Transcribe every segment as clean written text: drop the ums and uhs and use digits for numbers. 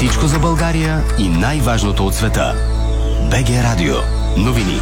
Всичко за България и най-важното от света. БГ Радио. Новини.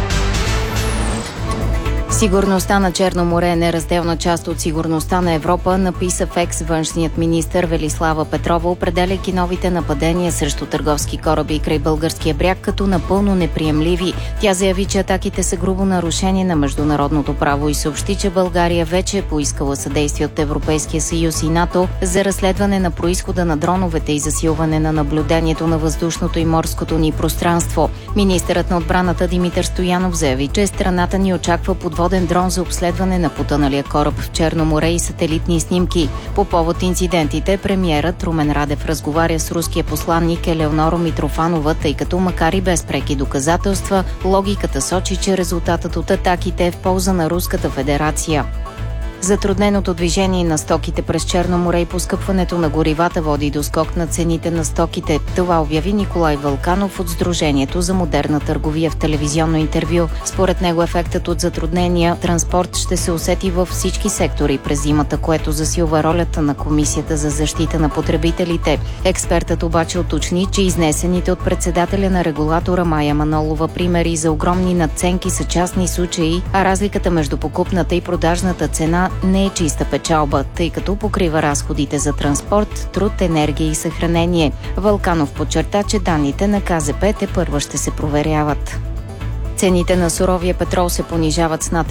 Сигурността на Черно море е неразделна част от сигурността на Европа, написа в екс външният министър Велислава Петрова, определяйки новите нападения срещу търговски кораби край българския бряг като напълно неприемливи. Тя заяви, че атаките са грубо нарушение на международното право и съобщи, че България вече е поискала съдействие от Европейския съюз и НАТО за разследване на происхода на дроновете и засилване на наблюдението на въздушното и морското ни пространство. Министърът на отбраната Димитър Стоянов заяви, че страната ни очаква подводен дрон за обследване на потъналия кораб в Черно море и сателитни снимки. По повод инцидентите, премиерът Румен Радев разговаря с руския посланник Елеонора Митрофанова, тъй като макар и без преки доказателства, логиката сочи, че резултатът от атаките е в полза на Руската федерация. Затрудненото движение на стоките през Черно море и поскъпването на горивата води до скок на цените на стоките. Това обяви Николай Вълканов от Сдружението за модерна търговия в телевизионно интервю. Според него ефектът от затруднения транспорт ще се усети във всички сектори през зимата, което засилва ролята на Комисията за защита на потребителите. Експертът обаче уточни, че изнесените от председателя на регулатора Мая Манолова примери за огромни надценки са частни случаи, а разликата между покупната и продажната цена не е чиста печалба, тъй като покрива разходите за транспорт, труд, енергия и съхранение. Вълканов подчерта, че данните на КЗП тепърва ще се проверяват. Цените на суровия петрол се понижават с над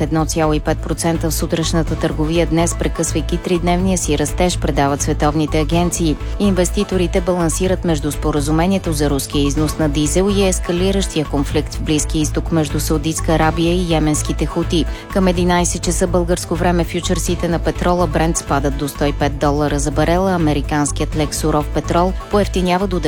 1,5% в сутрешната търговия днес, прекъсвайки тридневния си растеж, предават световните агенции. Инвеститорите балансират между споразумението за руския износ на дизел и ескалиращия конфликт в Близкия изток между Саудитска Арабия и йеменските хути. Към 11 часа българско време фючерсите на петрола Брент спадат до $105 за барела, американският лек суров петрол поевтинява до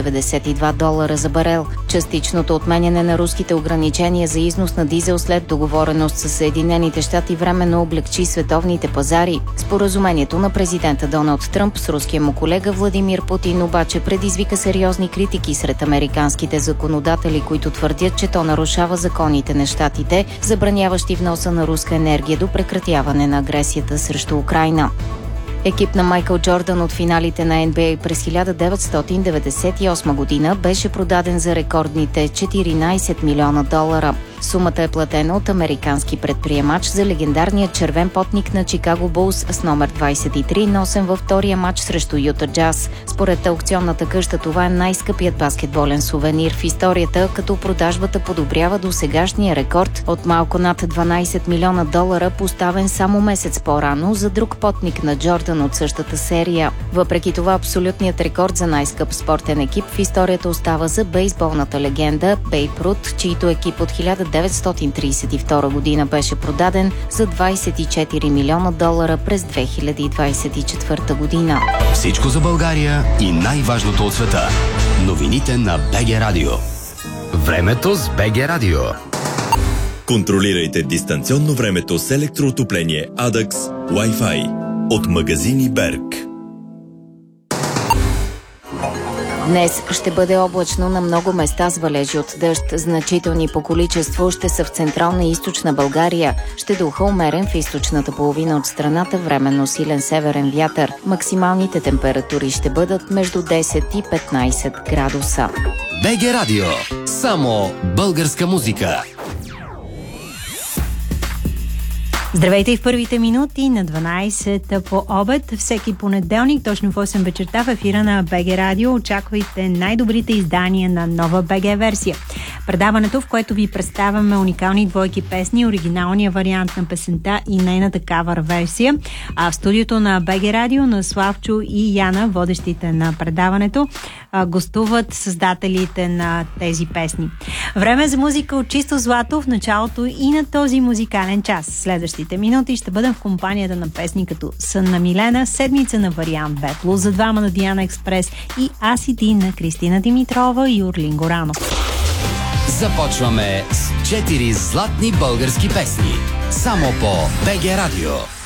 $92 за барел. Частичното отменяне на руските ограничения за износ на дизел след договореност с Съединените щати временно облегчи световните пазари. Споразумението на президента Доналд Тръмп с руския му колега Владимир Путин обаче предизвика сериозни критики сред американските законодатели, които твърдят, че то нарушава законите на щатите, забраняващи вноса на руска енергия до прекратяване на агресията срещу Украйна. Екип на Майкъл Джордан от финалите на NBA през 1998 година беше продаден за рекордните $14 милиона. Сумата е платена от американски предприемач за легендарния червен потник на Чикаго Булс с номер 23, носен във втория матч срещу Юта Джаз. Според аукционната къща това е най-скъпият баскетболен сувенир в историята, като продажбата подобрява до сегашния рекорд от малко над $12 милиона, поставен само месец по-рано за друг потник на Джордан от същата серия. Въпреки това, абсолютният рекорд за най-скъп спортен екип в историята остава за бейсболната легенда Бейб Рут, чийто екип от 1932 година беше продаден за $24 милиона през 2024 година. Всичко за България и най-важното от света. Новините на БГ Радио. Времето с БГ Радио. Контролирайте дистанционно времето с електроотопление Adax Wi-Fi от магазини Берг. Днес ще бъде облачно на много места с валежи от дъжд. Значителни по количество ще са в централна и източна България. Ще духа умерен в източната половина от страната, временно силен северен вятър. Максималните температури ще бъдат между 10 и 15 градуса. БГ Радио. Само българска музика. Здравейте и в първите минути на 12 по обед. Всеки понеделник, точно в 8 вечерта в ефира на БГ Радио очаквайте най-добрите издания на нова БГ версия. Предаването, в което ви представяме уникални двойки песни, оригиналния вариант на песента и нейната кавър версия. А в студиото на БГ Радио на Славчо и Яна, водещите на предаването, гостуват създателите на тези песни. Време за музика от чисто злато в началото и на този музикален час. Следващите минути ще бъдем в компанията на песни като Сън на Милена, Седмица на Вариант Б+, За двама на Диана Експрес и Аз и ти на Кристина Димитрова и Орлин Горанов. Започваме с 4 златни български песни. Само по БГ Радио.